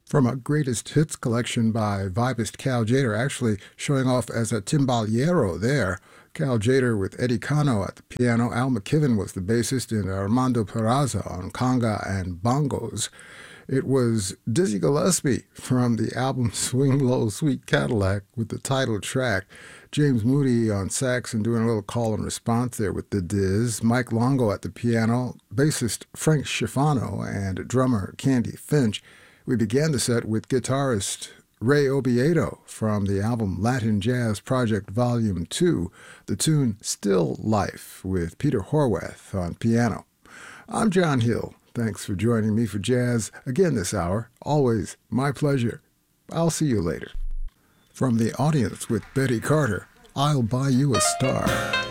From a greatest hits collection by vibist Cal Tjader, actually showing off as a timbaliero there. Cal Tjader with Eddie Cano at the piano, Al McKiven was the bassist, and Armando Peraza on conga and bongos. It was Dizzy Gillespie from the album Swing Low Sweet Cadillac with the title track. James Moody on sax and doing a little call and response there with the Diz. Mike Longo at the piano, bassist Frank Schifano, and drummer Candy Finch. We began the set with guitarist Ray Oviedo from the album Latin Jazz Project Volume 2, the tune Still Life with Peter Horwath on piano. I'm John Hill. Thanks for joining me for jazz again this hour. Always my pleasure. I'll see you later. From the audience with Betty Carter, I'll Buy You a Star.